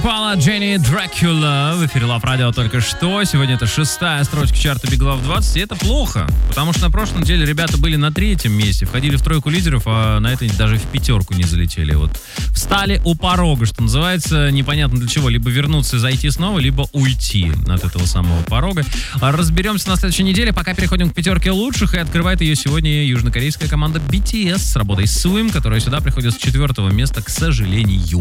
Пала Дженни Дракула в эфире Лав Радио только что. Сегодня это 6-я строчка чарта Big Love 20, и это плохо, потому что на прошлой неделе ребята были на 3-м месте, входили в тройку лидеров, а на этой даже в 5-ку не залетели. Вот встали у порога, что называется, непонятно для чего, либо вернуться и зайти снова, либо уйти от этого самого порога. Разберемся на следующей неделе, пока переходим к 5-ке лучших, и открывает ее сегодня южнокорейская команда BTS с работой Swim, которая сюда приходит с 4-го места, к сожалению.